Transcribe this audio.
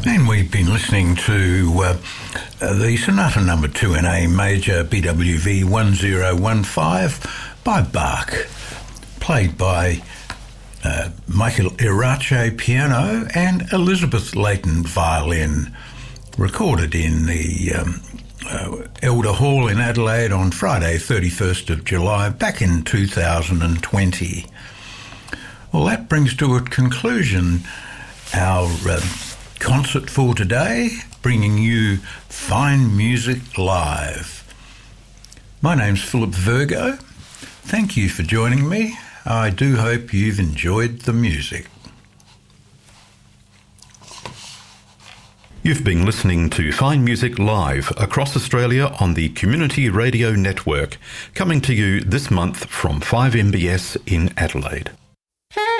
And we've been listening to the Sonata No. 2 in A major BWV 1015 by Bach, played by Michael Irache piano and Elizabeth Layton violin, recorded in the Elder Hall in Adelaide on Friday 31st of July back in 2020. Well, that brings to a conclusion our concert for today, bringing you fine music live. My name's Philip Virgo. Thank you for joining me. I do hope you've enjoyed the music. You've been listening to Fine Music Live across Australia on the Community Radio Network, coming to you this month from 5MBS in Adelaide.